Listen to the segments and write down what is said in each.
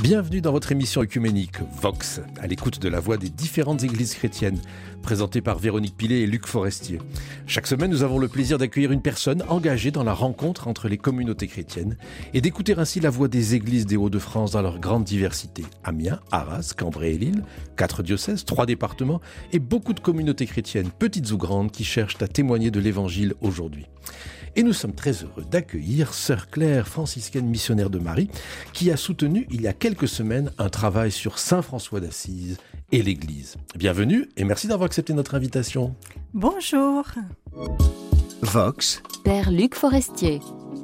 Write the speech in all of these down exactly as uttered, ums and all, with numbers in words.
Bienvenue dans votre émission œcuménique Vox, à l'écoute de la voix des différentes églises chrétiennes, présentée par Véronique Pilet et Luc Forestier. Chaque semaine, nous avons le plaisir d'accueillir une personne engagée dans la rencontre entre les communautés chrétiennes et d'écouter ainsi la voix des églises des Hauts-de-France dans leur grande diversité. Amiens, Arras, Cambrai et Lille, quatre diocèses, trois départements et beaucoup de communautés chrétiennes, petites ou grandes, qui cherchent à témoigner de l'Évangile aujourd'hui. Et nous sommes très heureux d'accueillir Sœur Claire, franciscaine missionnaire de Marie, qui a soutenu il y a quelques semaines un travail sur Saint François d'Assise et l'Église. Bienvenue et merci d'avoir accepté notre invitation. Bonjour. Vox, Père Luc Forestier.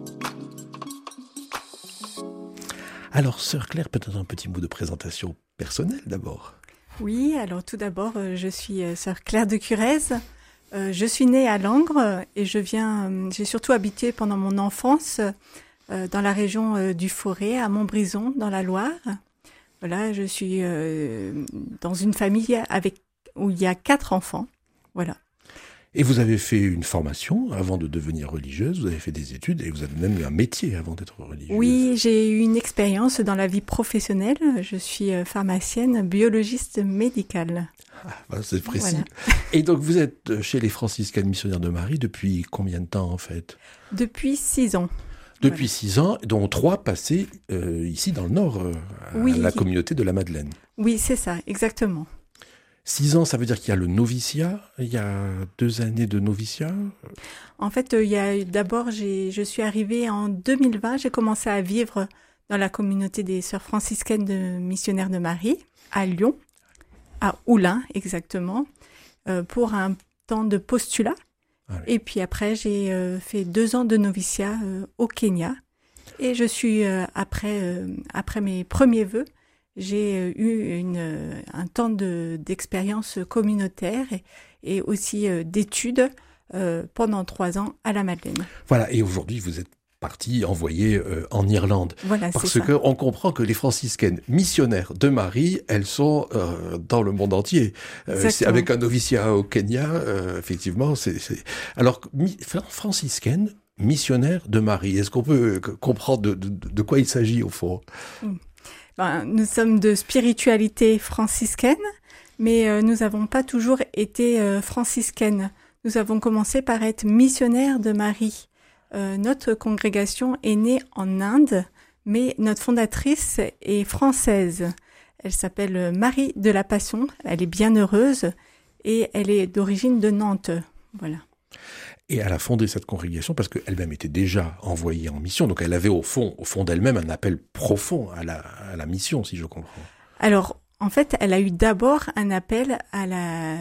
Alors Sœur Claire, peut-être un petit mot de présentation personnelle d'abord. Oui, alors tout d'abord, euh, je suis euh, Sœur Claire de Curez. Euh, je suis née à Langres et je viens, euh, j'ai surtout habité pendant mon enfance euh, dans la région euh, du Forez, à Montbrison, dans la Loire. Voilà, je suis euh, dans une famille avec où il y a quatre enfants. Voilà. Et vous avez fait une formation avant de devenir religieuse, vous avez fait des études et vous avez même eu un métier avant d'être religieuse. Oui, j'ai eu une expérience dans la vie professionnelle. Je suis pharmacienne, biologiste médicale. Ah, bah c'est précis. Voilà. Et donc vous êtes chez les franciscaines missionnaires de Marie depuis combien de temps en fait ? Depuis six ans. Depuis Voilà. six ans, dont trois passés euh, ici dans le Nord, euh, à Oui. la communauté de la Madeleine. Oui, c'est ça, exactement. Six ans, ça veut dire qu'il y a le noviciat, il y a deux années de noviciat. En fait, euh, il y a d'abord, j'ai, je suis arrivée en deux mille vingt, j'ai commencé à vivre dans la communauté des sœurs franciscaines de missionnaires de Marie, à Lyon, à Oulin exactement, euh, pour un temps de postulat. Ah oui. Et puis après, j'ai euh, fait deux ans de noviciat euh, au Kenya. Et je suis, euh, après, euh, après mes premiers vœux, j'ai euh, eu une, euh, un temps de, d'expérience communautaire et, et aussi euh, d'études euh, pendant trois ans à la Madeleine. Voilà, et aujourd'hui vous êtes parti envoyé euh, en Irlande. Voilà, Parce c'est ça. qu'on comprend que les franciscaines missionnaires de Marie, elles sont euh, dans le monde entier. Euh, c'est avec un noviciat au Kenya, euh, effectivement. C'est, c'est... Alors, mi- franciscaine, missionnaire de Marie, est-ce qu'on peut euh, comprendre de, de, de quoi il s'agit au fond ? Ben, nous sommes de spiritualité franciscaine, mais euh, nous n'avons pas toujours été euh, franciscaines. Nous avons commencé par être missionnaires de Marie. Euh, notre congrégation est née en Inde, mais notre fondatrice est française. Elle s'appelle Marie de la Passion, elle est bien heureuse et elle est d'origine de Nantes. Voilà. Et elle a fondé cette congrégation parce qu'elle-même était déjà envoyée en mission. Donc elle avait au fond, au fond d'elle-même un appel profond à la, à la mission, si je comprends. Alors, en fait, elle a eu d'abord un appel à la...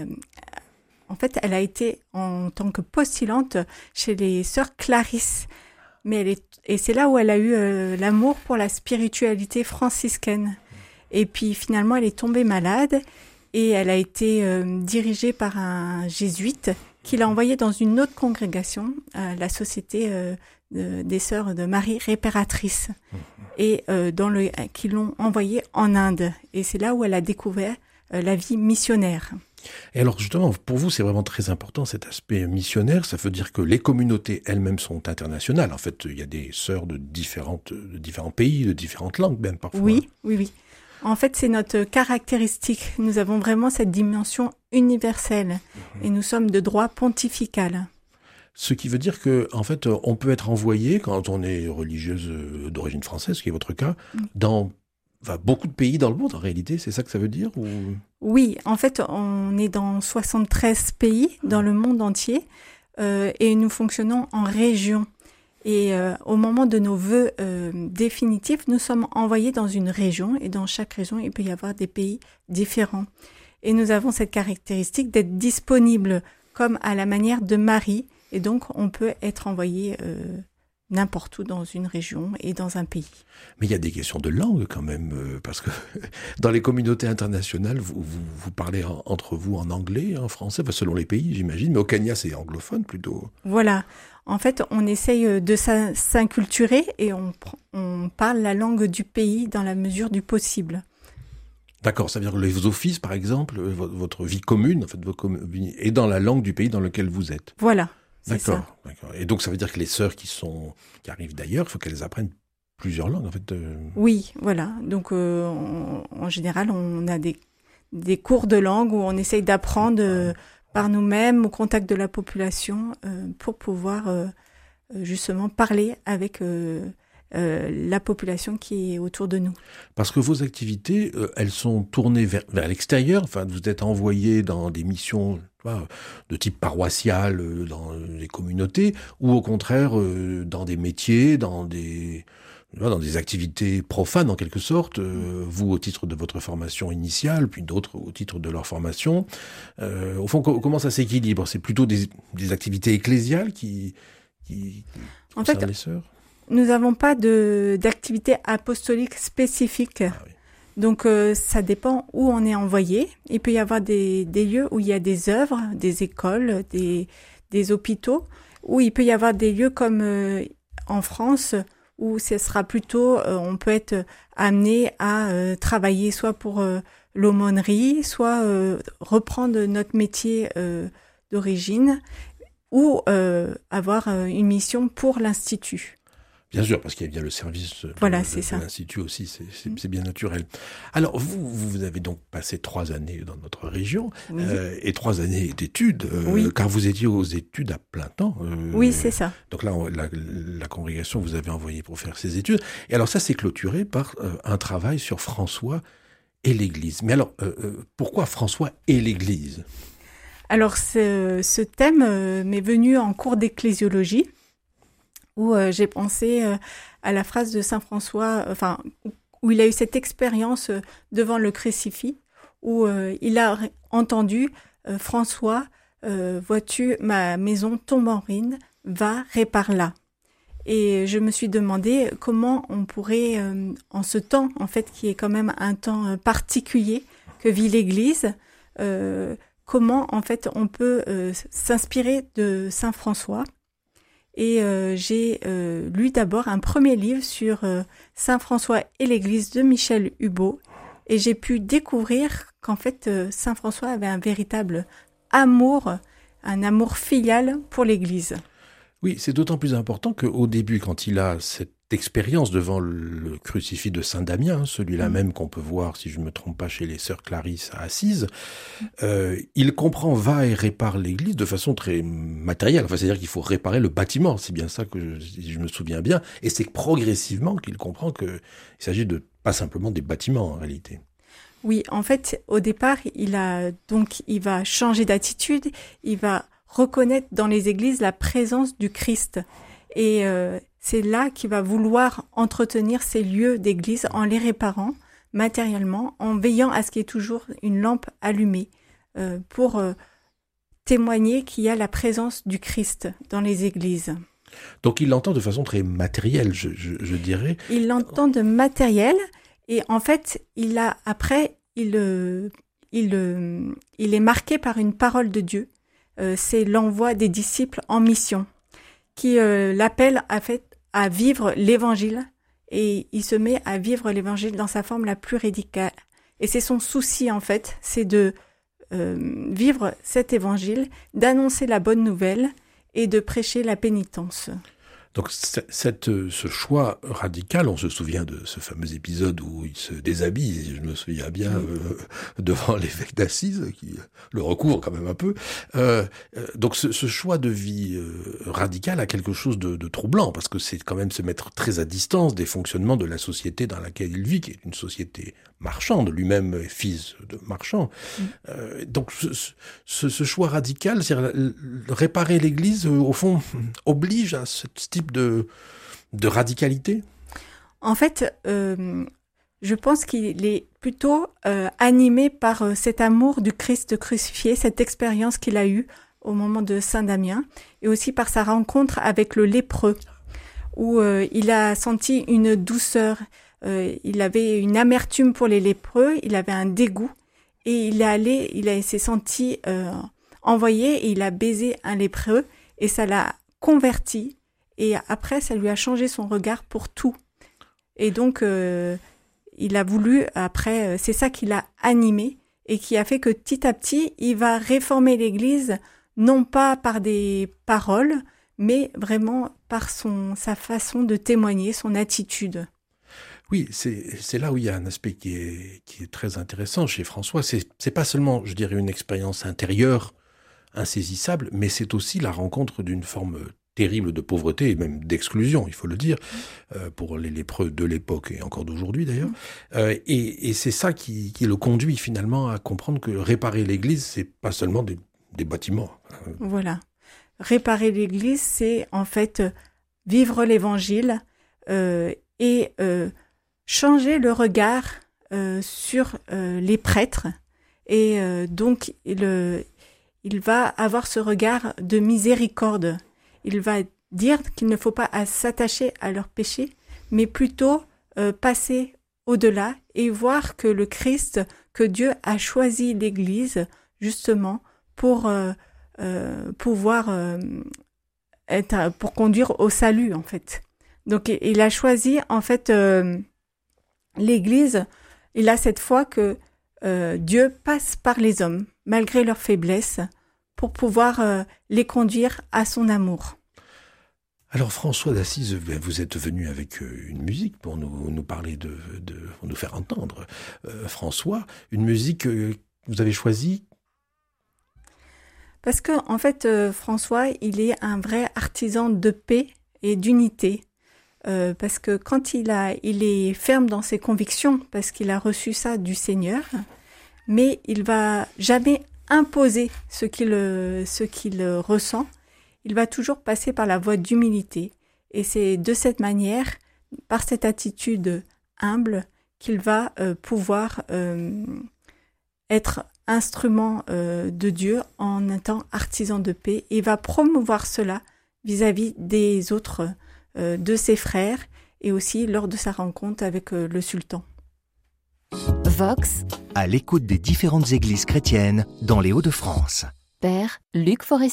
En fait, elle a été en tant que postulante chez les sœurs Clarisse. Mais elle est... Et c'est là où elle a eu euh, l'amour pour la spiritualité franciscaine. Et puis finalement, elle est tombée malade et elle a été euh, dirigée par un jésuite qui l'a envoyée dans une autre congrégation, euh, la Société euh, de, des Sœurs de Marie Réparatrice, et euh, dans le, qui l'ont envoyée en Inde. Et c'est là où elle a découvert euh, la vie missionnaire. Et alors justement, pour vous, c'est vraiment très important cet aspect missionnaire. Ça veut dire que les communautés elles-mêmes sont internationales. En fait, il y a des sœurs de, différentes, de différents pays, de différentes langues même parfois. Oui, oui, oui. En fait, c'est notre caractéristique. Nous avons vraiment cette dimension universelle mmh. et nous sommes de droit pontifical. Ce qui veut dire que, en fait, on peut être envoyé, quand on est religieuse d'origine française, ce qui est votre cas, mmh. dans enfin, beaucoup de pays dans le monde, en réalité. C'est ça que ça veut dire ou... Oui, en fait, on est dans soixante-treize pays dans le monde entier euh, et nous fonctionnons en région. Et euh, au moment de nos vœux euh, définitifs, nous sommes envoyés dans une région et dans chaque région, il peut y avoir des pays différents. Et nous avons cette caractéristique d'être disponibles comme à la manière de Marie. Et donc, on peut être envoyé euh, n'importe où dans une région et dans un pays. Mais il y a des questions de langue quand même, euh, parce que dans les communautés internationales, vous, vous, vous parlez en, entre vous en anglais, en français, enfin, selon les pays, j'imagine, mais au Kenya, c'est anglophone plutôt. Voilà. En fait, on essaye de s'inculturer et on, on parle la langue du pays dans la mesure du possible. D'accord, ça veut dire que les offices, par exemple, votre vie commune, en fait, votre vie est dans la langue du pays dans lequel vous êtes. Voilà. C'est D'accord, ça. d'accord. Et donc ça veut dire que les sœurs qui sont qui arrivent d'ailleurs, il faut qu'elles apprennent plusieurs langues, en fait. Euh... Oui, voilà. Donc, euh, on, en général, on a des, des cours de langue où on essaye d'apprendre euh, par nous-mêmes au contact de la population euh, pour pouvoir euh, justement parler avec euh, euh, la population qui est autour de nous. Parce que vos activités, euh, elles sont tournées vers, vers l'extérieur. Enfin, vous êtes envoyé dans des missions de type paroissial euh, dans les communautés, ou au contraire euh, dans des métiers, dans des dans des activités profanes en quelque sorte, euh, vous au titre de votre formation initiale, puis d'autres au titre de leur formation. Euh, au fond, co- comment ça s'équilibre ? C'est plutôt des, des activités ecclésiales qui, qui, qui en concernent fait, les sœurs ? Nous n'avons pas de d'activité apostolique spécifique. Ah oui. Donc, euh, ça dépend où on est envoyé. Il peut y avoir des, des lieux où il y a des œuvres, des écoles, des, des hôpitaux, où il peut y avoir des lieux comme euh, en France, où ce sera plutôt, euh, on peut être amené à euh, travailler soit pour euh, l'aumônerie, soit euh, reprendre notre métier euh, d'origine, ou euh, avoir euh, une mission pour l'Institut. Bien sûr, parce qu'il y a bien le service voilà, de, c'est de, ça. de l'Institut aussi, c'est, c'est, c'est bien naturel. Alors, vous, vous avez donc passé trois années dans notre région, oui. euh, et trois années d'études, euh, oui. car vous étiez aux études à plein temps. Euh, oui, c'est ça. Donc là, on, la, la congrégation vous avait envoyé pour faire ces études. Et alors ça, c'est clôturé par euh, un travail sur François et l'Église. Mais alors, euh, euh, pourquoi François et l'Église ? Alors, ce, ce thème euh, m'est venu en cours d'ecclésiologie, où euh, j'ai pensé euh, à la phrase de saint François, euh, enfin, où il a eu cette expérience euh, devant le crucifix, où euh, il a entendu euh, « François, euh, vois-tu, ma maison tombe en ruine, va, répare-la ». Et je me suis demandé comment on pourrait, euh, en ce temps, en fait, qui est quand même un temps euh, particulier que vit l'Église, euh, comment, en fait, on peut euh, s'inspirer de saint François. Et euh, j'ai euh, lu d'abord un premier livre sur euh, saint François et l'Église de Michel Hubeau. Et j'ai pu découvrir qu'en fait, euh, saint François avait un véritable amour, un amour filial pour l'Église. Oui, c'est d'autant plus important qu'au début, quand il a cette expérience devant le crucifix de Saint-Damien, celui-là mmh. même qu'on peut voir, si je ne me trompe pas, chez les sœurs Clarisse à Assise, mmh. euh, il comprend, va et répare l'église de façon très matérielle. Enfin, c'est-à-dire qu'il faut réparer le bâtiment, c'est bien ça que je, si je me souviens bien. Et c'est progressivement qu'il comprend qu'il s'agit de pas simplement des bâtiments en réalité. Oui, en fait, au départ, il a donc il va changer d'attitude, il va reconnaître dans les églises la présence du Christ. Et euh, c'est là qu'il va vouloir entretenir ces lieux d'église en les réparant matériellement, en veillant à ce qu'il y ait toujours une lampe allumée euh, pour euh, témoigner qu'il y a la présence du Christ dans les églises. Donc il l'entend de façon très matérielle, je, je, je dirais. Il l'entend de matériel et en fait, il a après, il, euh, il, euh, il est marqué par une parole de Dieu. Euh, c'est l'envoi des disciples en mission qui euh, l'appelle à, fait, à vivre l'évangile et il se met à vivre l'évangile dans sa forme la plus radicale. Et c'est son souci en fait, c'est de euh, vivre cet évangile, d'annoncer la bonne nouvelle et de prêcher la pénitence. Donc cette, ce choix radical, on se souvient de ce fameux épisode où il se déshabille, si je me souviens bien, oui. euh, devant l'évêque d'Assise, qui le recouvre quand même un peu. Euh, donc ce, ce choix de vie euh, radical a quelque chose de, de troublant, parce que c'est quand même se mettre très à distance des fonctionnements de la société dans laquelle il vit, qui est une société marchande, lui-même est fils de marchand. Mm. Euh, donc ce, ce, ce choix radical, c'est-à-dire réparer l'Église, euh, au fond, oblige à ce type de, de radicalité ? En fait, euh, je pense qu'il est plutôt euh, animé par euh, cet amour du Christ crucifié, cette expérience qu'il a eue au moment de Saint-Damien, et aussi par sa rencontre avec le lépreux, où euh, il a senti une douceur, euh, il avait une amertume pour les lépreux, il avait un dégoût, et il est allé, il a, s'est senti euh, envoyé, et il a baisé un lépreux, et ça l'a converti. Et après, ça lui a changé son regard pour tout. Et donc, euh, il a voulu, après, c'est ça qui l'a animé et qui a fait que petit à petit, il va réformer l'Église, non pas par des paroles, mais vraiment par son, sa façon de témoigner, son attitude. Oui, c'est, c'est là où il y a un aspect qui est, qui est très intéressant chez François. C'est, c'est pas seulement, je dirais, une expérience intérieure, insaisissable, mais c'est aussi la rencontre d'une forme terrible de pauvreté et même d'exclusion, il faut le dire, euh, pour les lépreux de l'époque et encore d'aujourd'hui d'ailleurs. Euh, et, et c'est ça qui, qui le conduit finalement à comprendre que réparer l'Église, c'est pas seulement des, des bâtiments. Voilà. Réparer l'Église, c'est en fait vivre l'Évangile euh, et euh, changer le regard euh, sur euh, les prêtres. Et euh, donc, il, euh, il va avoir ce regard de miséricorde. Il va dire qu'il ne faut pas s'attacher à leurs péchés, mais plutôt euh, passer au-delà et voir que le Christ, que Dieu a choisi l'Église justement pour euh, euh, pouvoir euh, être, pour conduire au salut en fait. Donc il a choisi en fait euh, l'Église. Il a cette foi que euh, Dieu passe par les hommes malgré leurs faiblesses pour pouvoir euh, les conduire à son amour. Alors François d'Assise, vous êtes venu avec une musique pour nous, nous parler de, de, pour nous faire entendre. Euh, François, une musique que vous avez choisie? Parce que en fait, euh, François, il est un vrai artisan de paix et d'unité. Euh, parce que quand il a, il est ferme dans ses convictions, parce qu'il a reçu ça du Seigneur, mais il va jamais imposer ce qu'il, ce qu'il ressent. Il va toujours passer par la voie d'humilité. Et c'est de cette manière, par cette attitude humble, qu'il va euh, pouvoir euh, être instrument euh, de Dieu en étant artisan de paix. Et va promouvoir cela vis-à-vis des autres, euh, de ses frères, et aussi lors de sa rencontre avec euh, le sultan. Vox, à l'écoute des différentes églises chrétiennes dans les Hauts-de-France. Père Luc Forestier.